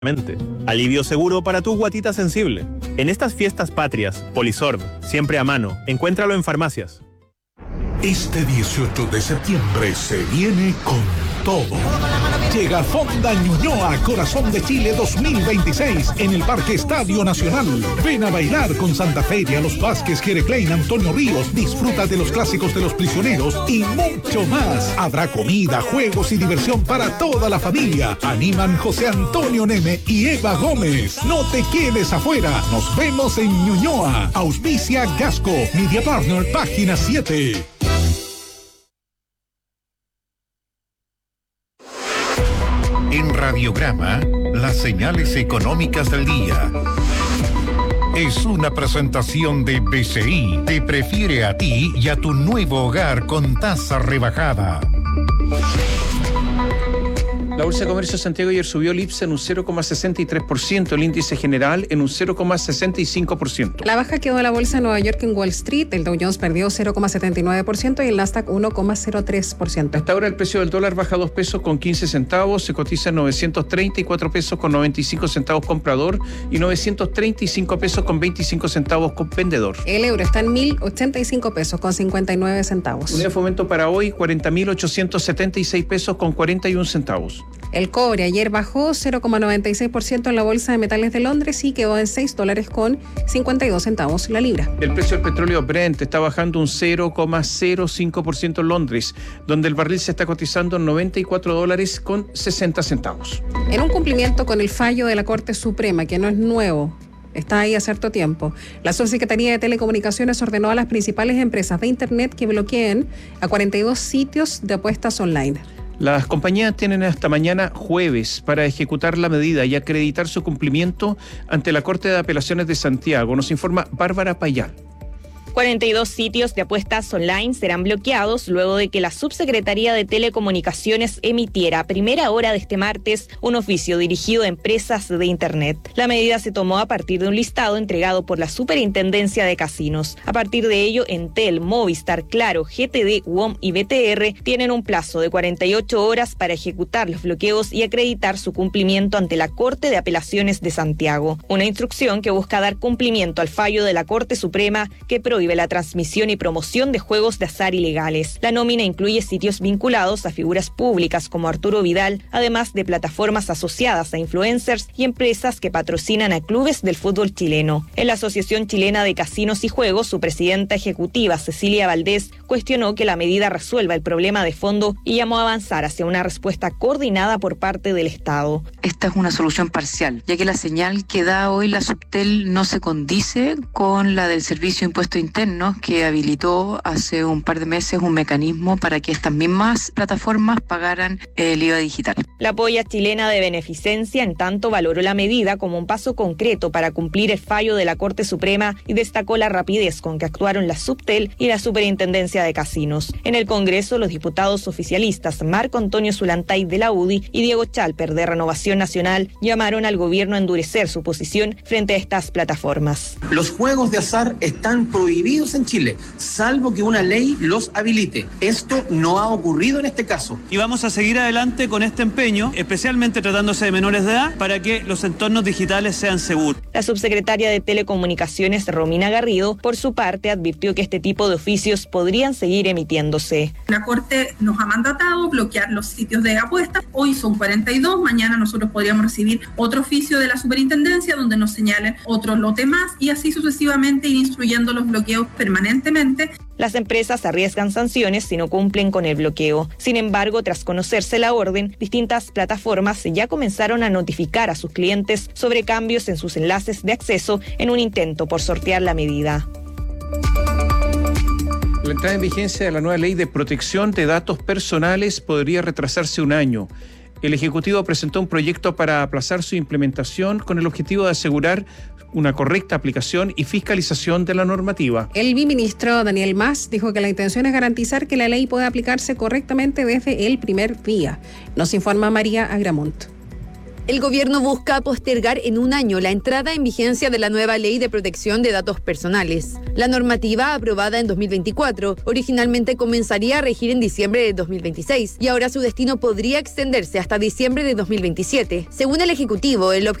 Alivio seguro para tu guatita sensible. En estas fiestas patrias, Polisorb, siempre a mano. Encuéntralo en farmacias. Este 18 de septiembre se viene con todo. Llega Fonda Ñuñoa, Corazón de Chile 2026 en el Parque Estadio Nacional. Ven a bailar con Santa Fe y a los Vázquez, Jereclein, Antonio Ríos. Disfruta de los clásicos de los prisioneros y mucho más. Habrá comida, juegos y diversión para toda la familia. Animan José Antonio Neme y Eva Gómez. No te quedes afuera. Nos vemos en Ñuñoa. Auspicia Gasco, Media Partner, Página 7. En Radiograma, las señales económicas del día. Es una presentación de BCI. Te prefiere a ti y a tu nuevo hogar con tasa rebajada. La Bolsa de Comercio de Santiago ayer subió el IPSA en un 0,63%, el índice general en un 0,65%. La baja quedó en la Bolsa de Nueva York en Wall Street, el Dow Jones perdió 0,79% y el Nasdaq 1,03%. Hasta ahora el precio del dólar baja 2 pesos con 15 centavos, se cotiza en 934 pesos con 95 centavos comprador y 935 pesos con 25 centavos con vendedor. El euro está en 1.085 pesos con 59 centavos. Unidad de fomento para hoy, 40.876 pesos con 41 centavos. El cobre ayer bajó 0,96% en la Bolsa de Metales de Londres y quedó en $6 con 52 centavos la libra. El precio del petróleo Brent está bajando un 0,05% en Londres, donde el barril se está cotizando en $94 con 60 centavos. En un cumplimiento con el fallo de la Corte Suprema, que no es nuevo, está ahí hace cierto tiempo, la Subsecretaría de Telecomunicaciones ordenó a las principales empresas de Internet que bloqueen a 42 sitios de apuestas online. Las compañías tienen hasta mañana jueves para ejecutar la medida y acreditar su cumplimiento ante la Corte de Apelaciones de Santiago, nos informa Bárbara Payán. 42 sitios de apuestas online serán bloqueados luego de que la Subsecretaría de Telecomunicaciones emitiera a primera hora de este martes un oficio dirigido a empresas de Internet. La medida se tomó a partir de un listado entregado por la Superintendencia de Casinos. A partir de ello, Entel, Movistar, Claro, GTD, WOM y BTR tienen un plazo de 48 horas para ejecutar los bloqueos y acreditar su cumplimiento ante la Corte de Apelaciones de Santiago. Una instrucción que busca dar cumplimiento al fallo de la Corte Suprema que prohíbe la transmisión y promoción de juegos de azar ilegales. La nómina incluye sitios vinculados a figuras públicas como Arturo Vidal, además de plataformas asociadas a influencers y empresas que patrocinan a clubes del fútbol chileno. En la Asociación Chilena de Casinos y Juegos, su presidenta ejecutiva, Cecilia Valdés, cuestionó que la medida resuelva el problema de fondo y llamó a avanzar hacia una respuesta coordinada por parte del Estado. Esta es una solución parcial, ya que la señal que da hoy la Subtel no se condice con la del Servicio de Impuesto Interno, que habilitó hace un par de meses un mecanismo para que estas mismas plataformas pagaran el IVA digital. La polla chilena de beneficencia, en tanto, valoró la medida como un paso concreto para cumplir el fallo de la Corte Suprema y destacó la rapidez con que actuaron la Subtel y la Superintendencia de Casinos. En el Congreso, los diputados oficialistas Marco Antonio Zulantay de la UDI y Diego Chalper de Renovación Nacional llamaron al gobierno a endurecer su posición frente a estas plataformas. Los juegos de azar están prohibidos en Chile, salvo que una ley los habilite. Esto no ha ocurrido en este caso. Y vamos a seguir adelante con este empeño, especialmente tratándose de menores de edad, para que los entornos digitales sean seguros. La subsecretaria de Telecomunicaciones, Romina Garrido, por su parte, advirtió que este tipo de oficios podrían seguir emitiéndose. La Corte nos ha mandatado bloquear los sitios de apuestas. Hoy son 42, mañana nosotros podríamos recibir otro oficio de la Superintendencia donde nos señalen otro lote más y así sucesivamente ir instruyendo los bloqueos permanentemente. Las empresas arriesgan sanciones si no cumplen con el bloqueo. Sin embargo, tras conocerse la orden, distintas plataformas ya comenzaron a notificar a sus clientes sobre cambios en sus enlaces de acceso en un intento por sortear la medida. La entrada en vigencia de la nueva ley de protección de datos personales podría retrasarse un año. El Ejecutivo presentó un proyecto para aplazar su implementación con el objetivo de asegurar una correcta aplicación y fiscalización de la normativa. El viceministro Daniel Mas dijo que la intención es garantizar que la ley pueda aplicarse correctamente desde el primer día. Nos informa María Agramont. El gobierno busca postergar en un año la entrada en vigencia de la nueva Ley de Protección de Datos Personales. La normativa, aprobada en 2024, originalmente comenzaría a regir en diciembre de 2026 y ahora su destino podría extenderse hasta diciembre de 2027. Según el Ejecutivo, el